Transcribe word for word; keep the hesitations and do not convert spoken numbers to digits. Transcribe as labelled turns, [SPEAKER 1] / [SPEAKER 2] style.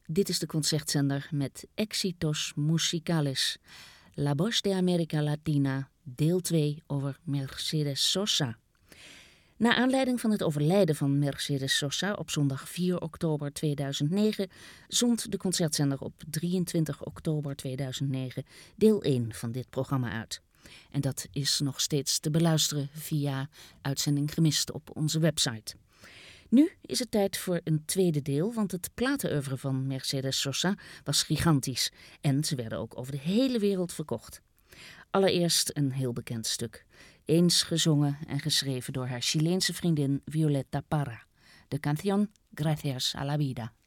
[SPEAKER 1] Dit is de concertzender met Éxitos Musicales. La Voz de América Latina, deel twee over Mercedes Sosa. Na aanleiding van het overlijden van Mercedes Sosa op zondag vier oktober tweeduizend negen... zond de concertzender op drieëntwintig oktober tweeduizend negen deel één van dit programma uit. En dat is nog steeds te beluisteren via Uitzending Gemist op onze website. Nu is het tijd voor een tweede deel, want het platenoeuvre van Mercedes Sosa was gigantisch. En ze werden ook over de hele wereld verkocht. Allereerst een heel bekend stuk. Eens gezongen en geschreven door haar Chileense vriendin Violeta Parra. De canción Gracias a la Vida.